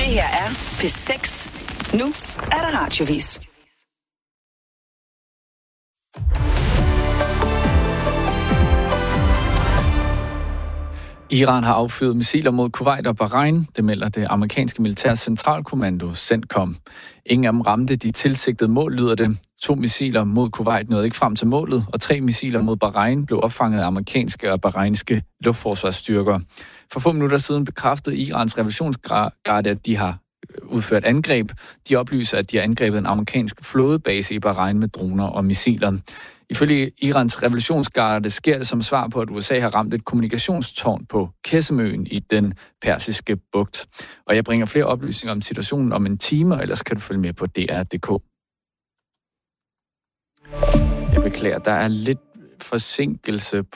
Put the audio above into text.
her er P6. Nu er der radiovis. Iran har affyret missiler mod Kuwait og Bahrain, det melder det amerikanske militærs centralkommando, CENTCOM. Ingen af dem ramte de tilsigtede mål, lyder det. 2 missiler mod Kuwait nåede ikke frem til målet, og 3 missiler mod Bahrain blev opfanget af amerikanske og bahrainske luftforsvarsstyrker. For få minutter siden bekræftede Irans revolutionsgarde, at de har udført angreb. De oplyser, at de har angrebet en amerikansk flådebase i Bahrain med droner og missiler. Ifølge Irans revolutionsgarde sker det som svar på, at USA har ramt et kommunikationstårn på Kessemøen i den persiske bugt. Og jeg bringer flere oplysninger om situationen om en time, og ellers kan du følge med på dr.dk. Jeg beklager, der er lidt forsinkelse